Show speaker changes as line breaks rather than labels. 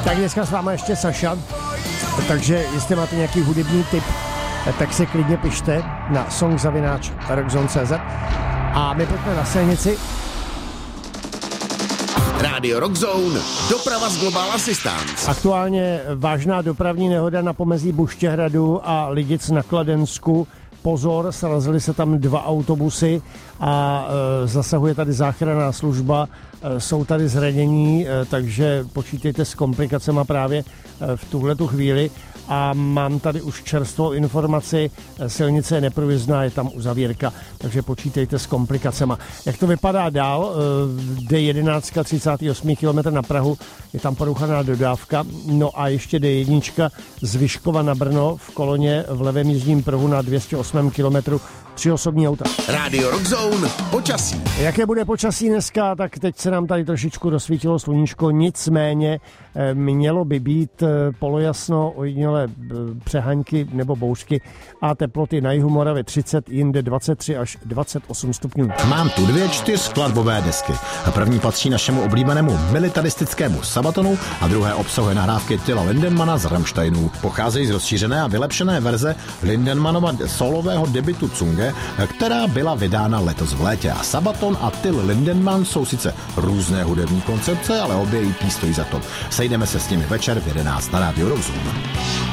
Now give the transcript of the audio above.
Tak dneska s váma ještě Saša, takže jestli máte nějaký hudební tip, tak se klidně pište na song@rockzone.cz a my pojďme na silnici.
Rádio Rockzone, doprava z Global Assistance.
Aktuálně vážná dopravní nehoda na pomezí Buštěhradu a Lidic na Kladensku. Pozor, srazily se tam 2 autobusy a zasahuje tady záchranná služba. Jsou tady zranění, takže počítejte s komplikacemi právě v tuhletu chvíli. A mám tady už čerstvou informaci, silnice je neprůjezdná, je tam uzavírka, takže počítejte s komplikacemi. Jak to vypadá dál? D11, 38 km na Prahu, je tam poruchaná dodávka, no a ještě D1 z Vyškova na Brno v koloně v levém jízdním pruhu na 208 km, 3 osobní auta.
Rádio Rockzone, počasí.
Jaké bude počasí dneska, tak teď se nám tady trošičku rozsvítilo sluníčko, nicméně mělo by být polojasno, ojedinělé přehaňky nebo bouřky a teploty na jihu Moravy 30, jinde 23 až 28 stupňů.
Mám tu 2 4skladbové desky. První patří našemu oblíbenému militaristickému Sabatonu a druhé obsahuje nahrávky Tilla Lindenmana z Rammsteinu. Pocházejí z rozšířené a vylepšené verze Lindenmanova solového debutu Zunge, která byla vydána letos v létě. A Sabaton a Till Lindemann jsou sice různé hudební koncepce, ale obě EP stojí za to. Sejdeme se s nimi večer v 11 na Rádiu Rockzone.